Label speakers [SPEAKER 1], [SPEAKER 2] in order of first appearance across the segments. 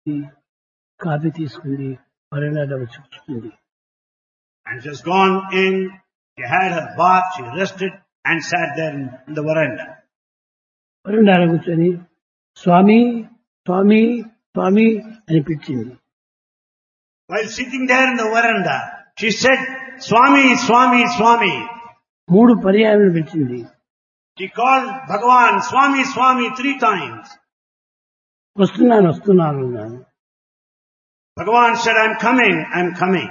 [SPEAKER 1] Coffee తీసుకుంది, వరండాలో వచ్చి కూర్చుంది.
[SPEAKER 2] And she has gone in, she had her bath, she rested and sat there in the veranda.
[SPEAKER 1] వరండాలో కూర్చొని స్వామి స్వామి స్వామి అని పిలిచింది.
[SPEAKER 2] While sitting there in the veranda, she said, Swami, Swami, Swami.
[SPEAKER 1] 3 పర్యాయాలు పిలిచింది.
[SPEAKER 2] She called Bhagavan, Swami, Swami 3 times.
[SPEAKER 1] వస్తున్నాను వస్తున్నాను అన్నాను.
[SPEAKER 2] Bhagavan said, I'm coming.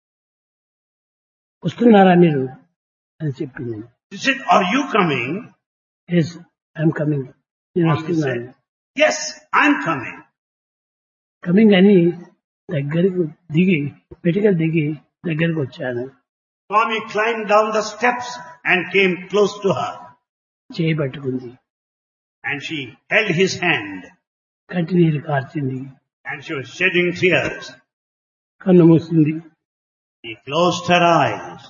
[SPEAKER 1] వస్తున్నారా మీరు అని చెప్పింది.
[SPEAKER 2] She said, are you coming?
[SPEAKER 1] Yes I'm coming, నేను
[SPEAKER 2] Swami
[SPEAKER 1] వస్తున్నాను.
[SPEAKER 2] said, yes, I'm coming.
[SPEAKER 1] Coming అని దగ్గరికి దిగి పెటికలు దిగి దగ్గరికి వచ్చాను.
[SPEAKER 2] Swami climbed down the steps and came close to her.
[SPEAKER 1] చేయి పట్టుకుంది.
[SPEAKER 2] And she held his hand.
[SPEAKER 1] కంటి నీరు కార్చింది.
[SPEAKER 2] And she was shedding tears.
[SPEAKER 1] కన్ను మూసింది.
[SPEAKER 2] She closed her eyes.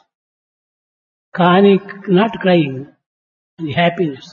[SPEAKER 1] కానీ not crying, happiness.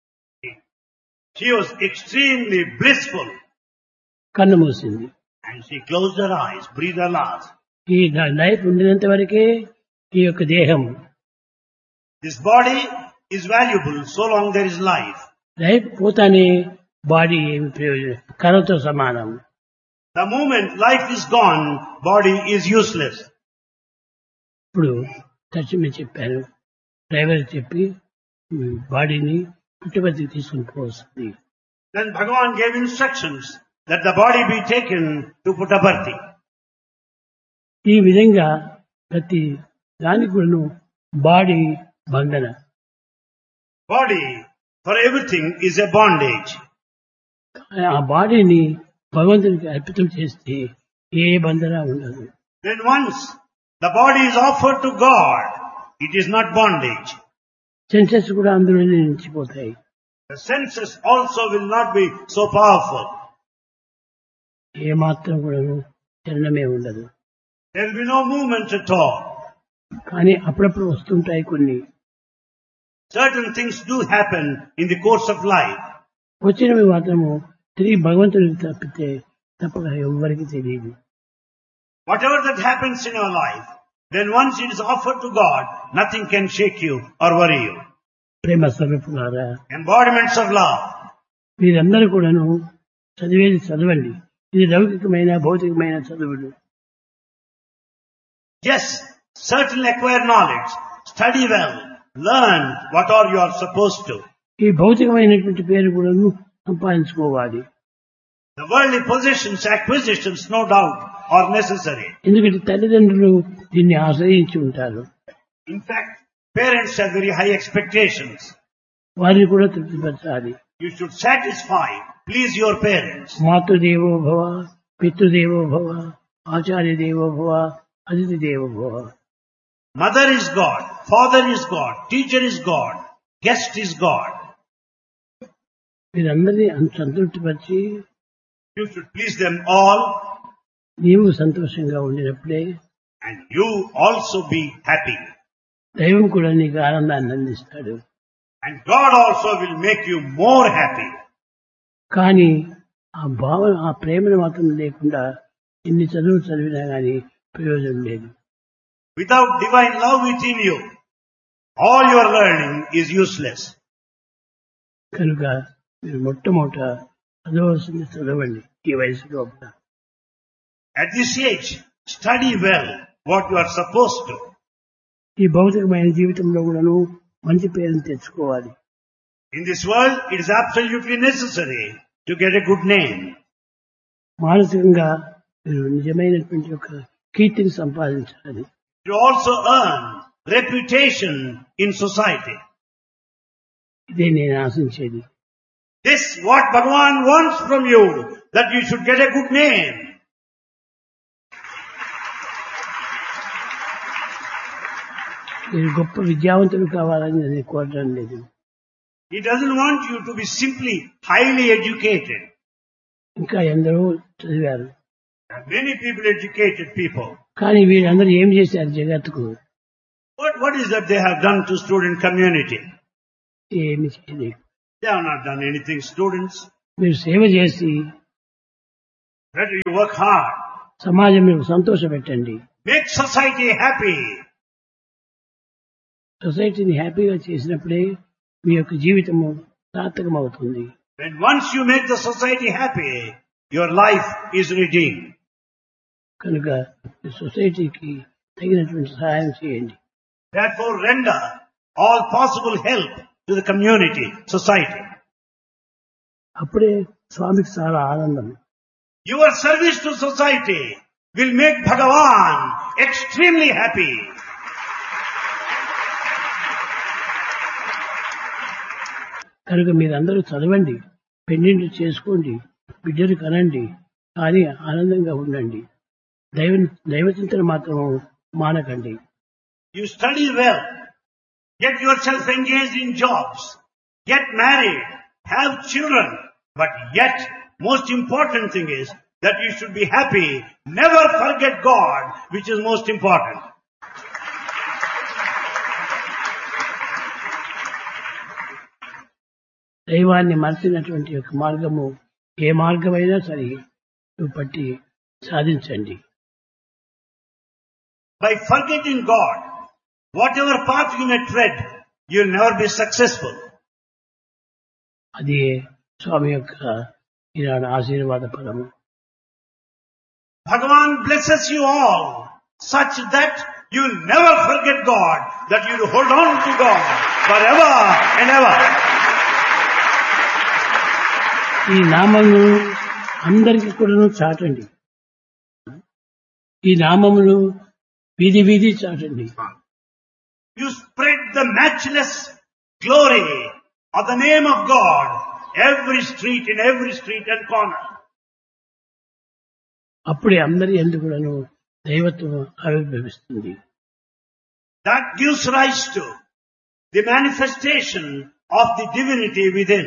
[SPEAKER 2] She was extremely blissful.
[SPEAKER 1] కన్ను మూసింది.
[SPEAKER 2] And she closed her eyes, breathed her last.
[SPEAKER 1] ఈ life ఉండినంత వరకే ఈ యొక్క దేహం.
[SPEAKER 2] This body is valuable so long there is life.
[SPEAKER 1] Life పోతానే body ఏమి ప్రయోజనం, కర్రతో సమానం.
[SPEAKER 2] The moment life is gone, body is useless.
[SPEAKER 1] ఇప్పుడు తక్షణమే చెప్పాను, డ్రైవర్ చెప్పి బాడీని పుట్టపర్తికి తీసుకుని పోవస్తుంది.
[SPEAKER 2] Then Bhagavan gave instructions that the body be taken to Puttaparthi.
[SPEAKER 1] ఈ విధంగా ప్రతి దానికి కూడాను బాడీ బంధన.
[SPEAKER 2] Body for everything is a bondage.
[SPEAKER 1] ఆ బాడీని భగవంతునికి అర్పితం చేస్తే ఏ బంధన ఉండదు.
[SPEAKER 2] When once the body is offered to God, it is not bondage.
[SPEAKER 1] Senses కూడా అందులో నిలిచిపోతాయి.
[SPEAKER 2] The senses also will not be so powerful.
[SPEAKER 1] ఏ మాత్రం కూడాను చలనమే ఉండదు.
[SPEAKER 2] There will be no movement at all.
[SPEAKER 1] కానీ అప్పుడప్పుడు వస్తుంటాయి కొన్ని.
[SPEAKER 2] Certain things do happen in the course of life.
[SPEAKER 1] వచ్చినవి మాత్రము తిరిగి భగవంతుడికి తప్పితే తప్పక ఎవ్వరికి తెలియదు.
[SPEAKER 2] Whatever that happens in your life, then once it is offered to God, nothing can shake you or worry you.
[SPEAKER 1] ప్రేమ స్వరూపులారా,
[SPEAKER 2] Embodiments of love.
[SPEAKER 1] మీరందరూ కూడాను చదివేది చదవండి. ఇది లౌకికమైన భౌతికమైన చదువులు.
[SPEAKER 2] Yes, certainly acquire knowledge, study well, learn what are you are supposed to.
[SPEAKER 1] ఈ భౌతికమైనటువంటి పేరు కూడాను సంపాదించుకోవాలి.
[SPEAKER 2] The worldly possessions, acquisitions, no doubt, are necessary.
[SPEAKER 1] ఎందుకంటే తల్లిదండ్రులు దీన్ని ఆశ్రయించి ఉంటారు.
[SPEAKER 2] In fact, parents have very high expectations.
[SPEAKER 1] వారిని కూడా తృప్తిపరచాలి.
[SPEAKER 2] You should satisfy, please your parents.
[SPEAKER 1] మాతృదేవో భవ, పితృదేవో భవ, ఆచార్య దేవో భవ, అతిథి దేవో భవ.
[SPEAKER 2] Mother is God, father is God, teacher is God, guest is God.
[SPEAKER 1] వీరందరినీ సంతృప్తిపరిచి
[SPEAKER 2] You should please them all
[SPEAKER 1] నీవు సంతోషంగా ఉండినప్పుడే
[SPEAKER 2] and you also be happy.
[SPEAKER 1] దైవం కూడా నీకు ఆనందాన్ని అందిస్తాడు.
[SPEAKER 2] And God also will make you more happy.
[SPEAKER 1] కానీ ఆ భావన, ఆ ప్రేమను మాత్రం లేకుండా ఎన్ని చదువులు చదివినా కానీ ప్రయోజనం లేదు.
[SPEAKER 2] Without divine love within you, all your learning is useless.
[SPEAKER 1] కనుక మీరు మొట్టమొదట చదవలసింది చదవండి. ఈ వయసు లోపల
[SPEAKER 2] At this age, study well what you are supposed to.
[SPEAKER 1] ఈ భౌతికమైన జీవితంలో కూడాను మంచి పేరును తెచ్చుకోవాలి.
[SPEAKER 2] In this world, it is absolutely necessary to get a good name.
[SPEAKER 1] మానసికంగా మీరు నిజమైనటువంటి ఒక కీర్తిని సంపాదించాలి.
[SPEAKER 2] You also earn reputation in society.
[SPEAKER 1] ఇదే నేను ఆశించేది.
[SPEAKER 2] This what Bhagavan wants from you, that you should get a good name.
[SPEAKER 1] మీరు గొప్ప విద్యావంతులు కావాలని నేను కోరడం లేదు.
[SPEAKER 2] He doesn't want you to be simply highly educated.
[SPEAKER 1] ఇంకా ఎందరో చదివారు.
[SPEAKER 2] There are many people, educated people.
[SPEAKER 1] కానీ వీళ్ళందరూ ఏం చేశారు జగత్తుకు?
[SPEAKER 2] What is that they have done to student community?
[SPEAKER 1] ఏమి చేయలేదు.
[SPEAKER 2] They have not done anything, students.
[SPEAKER 1] మీరు సేవ చేసి
[SPEAKER 2] Better you work hard.
[SPEAKER 1] సమాజంలో సంతోషపెట్టండి.
[SPEAKER 2] Make society happy.
[SPEAKER 1] సొసైటీని హ్యాపీగా చేసినప్పుడే మీ యొక్క జీవితము సార్థకం అవుతుంది.
[SPEAKER 2] When once you make the society happy, your life is redeemed.
[SPEAKER 1] కనుక ఈ సొసైటీకి తగినటువంటి సహాయం చేయండి.
[SPEAKER 2] Therefore render all possible help to the community, society.
[SPEAKER 1] అప్పుడే స్వామికి చాలా ఆనందం.
[SPEAKER 2] Your service to society will make Bhagavan extremely happy.
[SPEAKER 1] కనుక మీరందరూ చదవండి, పెళ్లిళ్ళు చేసుకోండి, బిడ్డలు కనండి, కానీ ఆనందంగా ఉండండి. దైవచింతన మాత్రం మానకండి.
[SPEAKER 2] You study well, get yourself engaged in jobs, get married, have children, but yet most important thing is that you should be happy. Never forget God, which is most important.
[SPEAKER 1] దైవాన్ని మరచినటువంటి యొక్క మార్గము ఏ మార్గమైనా సరే నువ్వు పట్టి సాధించండి.
[SPEAKER 2] By forgetting God, whatever path you may tread, you will never be successful.
[SPEAKER 1] అది స్వామి యొక్క ఈనాడు ఆశీర్వాద ఫలము.
[SPEAKER 2] Bhagavan blesses you all such that you will never forget God, that you will hold on to God forever and ever.
[SPEAKER 1] ఈ నామమును అందరికీ కూడా చాటండి. ఈ నామమును వీధి వీధి చాటండి.
[SPEAKER 2] You spread the matchless glory of the name of God in every street and corner.
[SPEAKER 1] అప్పుడే అందరి యందు కూడాను దైవత్వం ఆవిర్భవిస్తుంది.
[SPEAKER 2] That gives rise to the manifestation of the divinity within.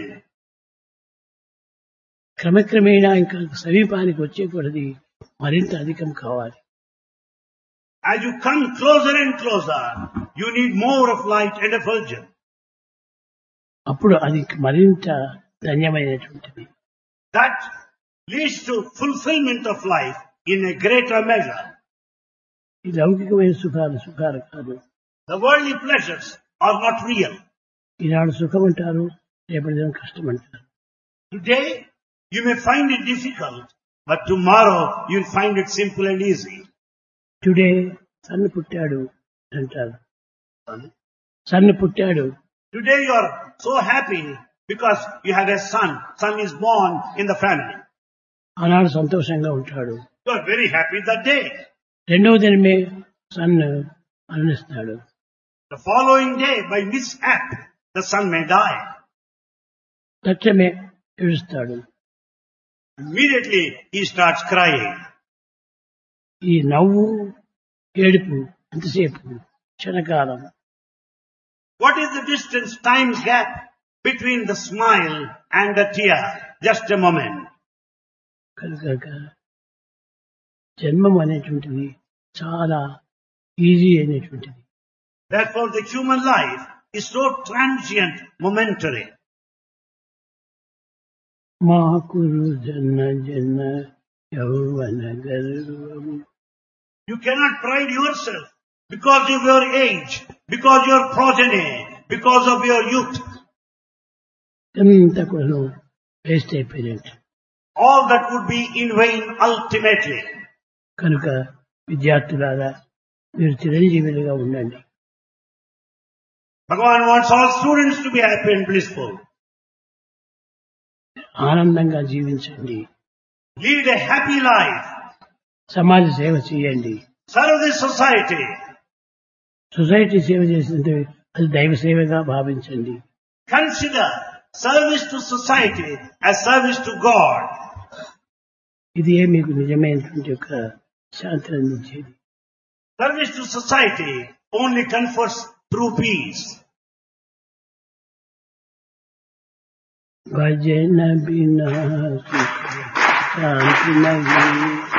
[SPEAKER 1] క్రమక్రమేణా ఇంకా సమీపానికి వచ్చే కొలది మరింత అధికం కావాలి.
[SPEAKER 2] As you come closer and closer, you need more of light and effulgence.
[SPEAKER 1] అప్పుడు అది మరింత ధన్యమైనటువంటిది.
[SPEAKER 2] That leads to fulfillment of life in a greater measure.
[SPEAKER 1] ఈ లౌకికమైన సుఖాలు కాదు.
[SPEAKER 2] The worldly pleasures are not real.
[SPEAKER 1] ఈనాడు సుఖం అంటారు, రేపటి దినం కష్టం అంటారు.
[SPEAKER 2] Today you may find it difficult, but tomorrow you will find it simple and easy.
[SPEAKER 1] Today సన్ను పుట్టాడు అంటారు. సన్ను పుట్టాడు.
[SPEAKER 2] Today you are so happy because you have a son. Son is born in the family.
[SPEAKER 1] ఆనాడు సంతోషంగా ఉంటాడు.
[SPEAKER 2] You are very happy that day.
[SPEAKER 1] రెండవ దినమే సన్ను మరణిస్తాడు.
[SPEAKER 2] The following day, by mishap, the son may die.
[SPEAKER 1] తక్షణమే ఏడుస్తాడు.
[SPEAKER 2] Immediately he starts crying.
[SPEAKER 1] ఈ నవ్వు ఏడుపు ఎంతసేపు? క్షణకాలం.
[SPEAKER 2] What is the distance, time gap between the smile and the tear? Just a moment.
[SPEAKER 1] కనుక జన్మం అనేటువంటిది చాలా easy అయినటువంటిది.
[SPEAKER 2] Therefore the human life is so transient, momentary.
[SPEAKER 1] మా కురు జన్న జన్న యౌవన గర్వం.
[SPEAKER 2] You cannot pride yourself because of your age, because of your progeny, because of your youth.
[SPEAKER 1] ఎంత కూడా waste అయిపోయినట్టు.
[SPEAKER 2] All that would be in vain ultimately.
[SPEAKER 1] కనుక విద్యార్థులారా మీరు చిరంజీవులుగా ఉండండి.
[SPEAKER 2] Bhagavan wants all students to be happy and blissful.
[SPEAKER 1] ఆనందంగా జీవించండి.
[SPEAKER 2] Lead a happy life.
[SPEAKER 1] సమాజ సేవ చేయండి.
[SPEAKER 2] Serve the society.
[SPEAKER 1] సొసైటీ సేవ చేసినట్టు అది దైవ సేవగా భావించండి.
[SPEAKER 2] Consider service to society as service to God.
[SPEAKER 1] ఇది మీకు నిజమైనటువంటి యొక్క శాంతిని అందించేది.
[SPEAKER 2] Service to society only confers true peace.
[SPEAKER 1] భజన బినా సుఖ శాంతి నహీ.